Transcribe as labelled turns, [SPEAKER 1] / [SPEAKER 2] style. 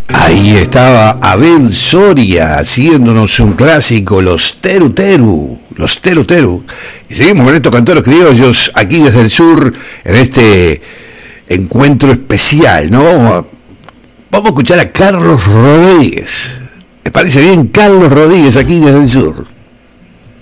[SPEAKER 1] Ahí estaba Abel Soria haciéndonos un clásico, los Teru Teru, los Teru Teru. Y seguimos con estos cantores criollos aquí desde el sur, en este encuentro especial, ¿no? Vamos a escuchar a Carlos Rodríguez. ¿Me parece bien? Carlos Rodríguez aquí desde el sur.